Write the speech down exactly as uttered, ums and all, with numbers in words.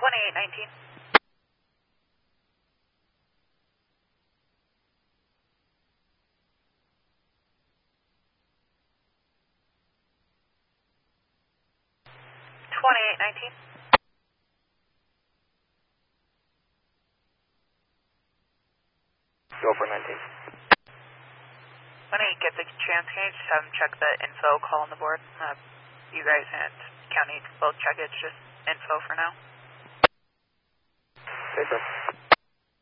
twenty-eight nineteen. twenty-eight nineteen. Go for nineteen. When I get the chance, can you just have them check the info call on the board? Uh, you guys and county can both check it, it's just info for now. Okay, sir.